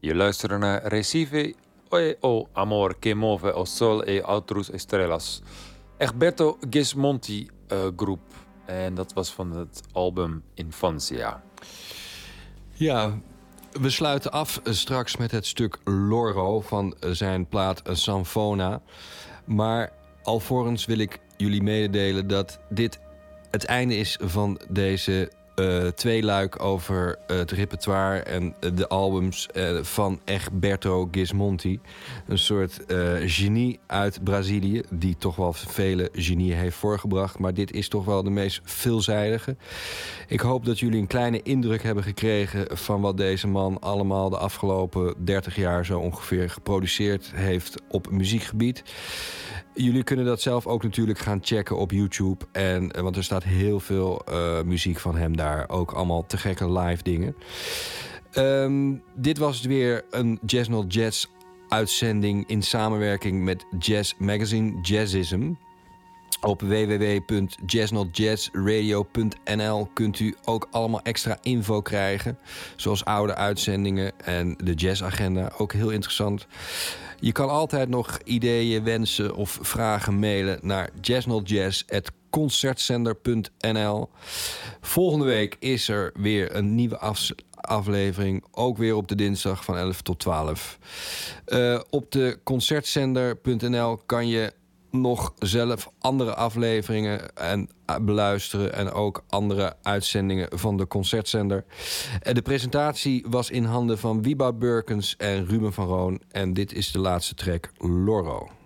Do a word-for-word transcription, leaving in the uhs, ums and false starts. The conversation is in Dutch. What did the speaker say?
Je luistert naar Recife e o amor que move o sol e outras estrelas. Egberto Gismonti uh, groep. En dat was van het album Infancia. Ja, we sluiten af straks met het stuk Loro van zijn plaat Sanfona. Maar alvorens wil ik jullie mededelen dat dit het einde is van deze uh, tweeluik over uh, het repertoire en uh, de albums uh, van Egberto Gismonti. Een soort uh, genie uit Brazilië, die toch wel vele genieën heeft voorgebracht. Maar dit is toch wel de meest veelzijdige. Ik hoop dat jullie een kleine indruk hebben gekregen van wat deze man allemaal de afgelopen dertig jaar zo ongeveer geproduceerd heeft op muziekgebied. Jullie kunnen dat zelf ook natuurlijk gaan checken op YouTube. En, want er staat heel veel uh, muziek van hem daar. Ook allemaal te gekke live dingen. Um, dit was weer een Jazz Not Jazz uitzending in samenwerking met Jazz Magazine Jazzism. Op w w w punt jazz not jazz radio punt n l kunt u ook allemaal extra info krijgen. Zoals oude uitzendingen en de jazzagenda. Ook heel interessant. Je kan altijd nog ideeën, wensen of vragen mailen naar jazz not jazz at concertzender punt n l. Volgende week is er weer een nieuwe af- aflevering. Ook weer op de dinsdag van elf tot twaalf. Uh, op de concertzender punt n l kan je nog zelf andere afleveringen en beluisteren en ook andere uitzendingen van de Concertzender. De presentatie was in handen van Wieboud Burkens en Ruben van Roon en dit is de laatste track, Loro.